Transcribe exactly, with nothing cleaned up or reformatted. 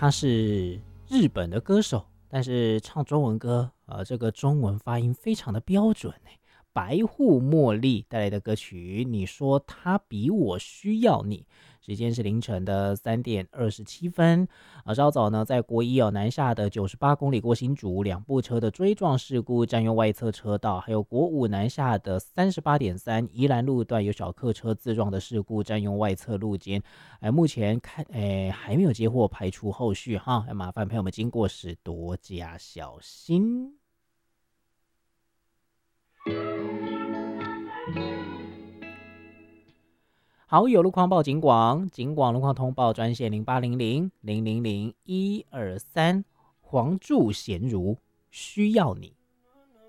他是日本的歌手，但是唱中文歌，呃，这个中文发音非常的标准。白户茉莉带来的歌曲，你说他比我需要你。时间是凌晨的三点二十七分。啊，稍早呢，在国一哦南下的九十八公里过新竹，两部车的追撞事故占用外侧车道，还有国五南下的三十八点三宜兰路段有小客车自撞的事故占用外侧路肩。哎，目前看，哎，还没有接获，排除后续哈，麻烦朋友们经过时多加小心。好，有路况报警广，警广路况通报专线零八零零零零零一二三，黄祝贤如需要你。